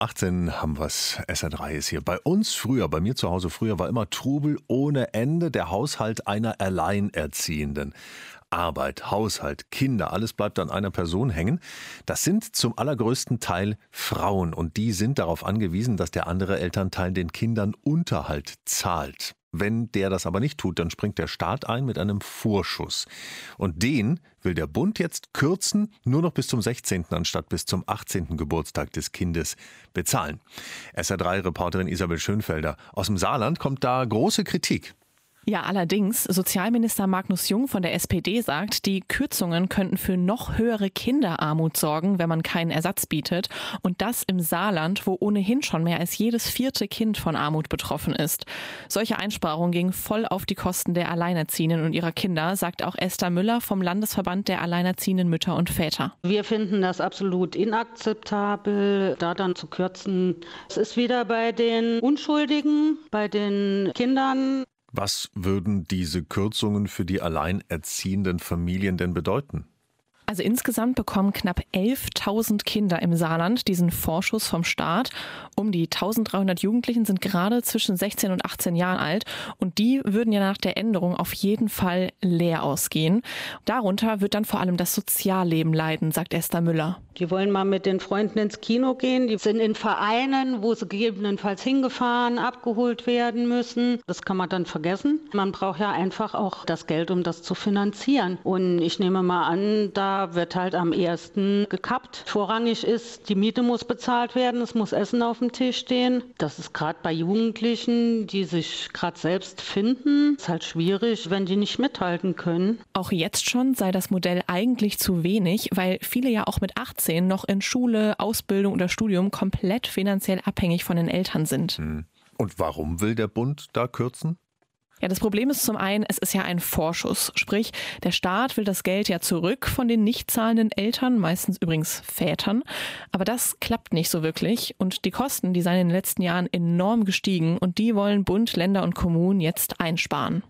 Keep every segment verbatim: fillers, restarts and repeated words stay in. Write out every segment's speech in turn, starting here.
achtzehn haben wir's. S R drei ist hier. Bei uns früher, bei mir zu Hause früher, war immer Trubel ohne Ende. Der Haushalt einer Alleinerziehenden. Arbeit, Haushalt, Kinder, alles bleibt an einer Person hängen. Das sind zum allergrößten Teil Frauen und die sind darauf angewiesen, dass der andere Elternteil den Kindern Unterhalt zahlt. Wenn der das aber nicht tut, dann springt der Staat ein mit einem Vorschuss. Und den will der Bund jetzt kürzen, nur noch bis zum sechzehnten anstatt bis zum achtzehnten Geburtstag des Kindes bezahlen. S R drei Reporterin Isabel Schönfelder. Aus dem Saarland kommt da große Kritik. Ja, allerdings, Sozialminister Magnus Jung von der S P D sagt, die Kürzungen könnten für noch höhere Kinderarmut sorgen, wenn man keinen Ersatz bietet. Und das im Saarland, wo ohnehin schon mehr als jedes vierte Kind von Armut betroffen ist. Solche Einsparungen gingen voll auf die Kosten der Alleinerziehenden und ihrer Kinder, sagt auch Esther Müller vom Landesverband der alleinerziehenden Mütter und Väter. Wir finden das absolut inakzeptabel, da dann zu kürzen. Es ist wieder bei den Unschuldigen, bei den Kindern. Was würden diese Kürzungen für die alleinerziehenden Familien denn bedeuten? Also insgesamt bekommen knapp elftausend Kinder im Saarland diesen Vorschuss vom Staat. Um die eintausenddreihundert Jugendlichen sind gerade zwischen sechzehn und achtzehn Jahren alt und die würden ja nach der Änderung auf jeden Fall leer ausgehen. Darunter wird dann vor allem das Sozialleben leiden, sagt Esther Müller. Die wollen mal mit den Freunden ins Kino gehen. Die sind in Vereinen, wo sie gegebenenfalls hingefahren, abgeholt werden müssen. Das kann man dann vergessen. Man braucht ja einfach auch das Geld, um das zu finanzieren. Und ich nehme mal an, da wird halt am ersten gekappt. Vorrangig ist, die Miete muss bezahlt werden, es muss Essen auf dem Tisch stehen. Das ist gerade bei Jugendlichen, die sich gerade selbst finden, ist halt schwierig, wenn die nicht mithalten können. Auch jetzt schon sei das Modell eigentlich zu wenig, weil viele ja auch mit achtzehn noch in Schule, Ausbildung oder Studium komplett finanziell abhängig von den Eltern sind. Und warum will der Bund da kürzen? Ja, das Problem ist zum einen, es ist ja ein Vorschuss. Sprich, der Staat will das Geld ja zurück von den nicht zahlenden Eltern, meistens übrigens Vätern. Aber das klappt nicht so wirklich. Und die Kosten, die seien in den letzten Jahren enorm gestiegen. Und die wollen Bund, Länder und Kommunen jetzt einsparen.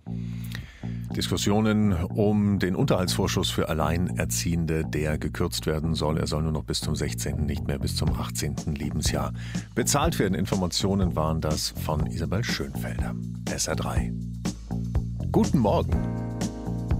Diskussionen um den Unterhaltsvorschuss für Alleinerziehende, der gekürzt werden soll. Er soll nur noch bis zum sechzehnten, nicht mehr bis zum achtzehnten Lebensjahr bezahlt werden. Informationen waren das von Isabel Schönfelder. S R drei. Guten Morgen.